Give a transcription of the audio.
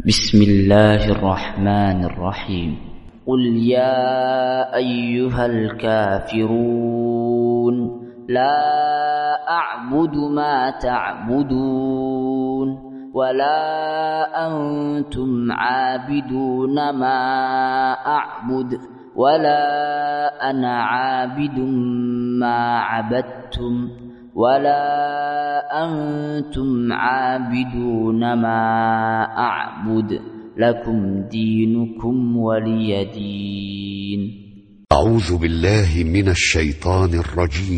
بسم الله الرحمن الرحيم. قل يا أيها الكافرون لا أعبد ما تعبدون ولا أنتم عابدون ما أعبد ولا أنا عابد ما عبدتم ولا أنتم عابدون ما أعبد لكم دينكم ولي دين. أعوذ بالله من الشيطان الرجيم.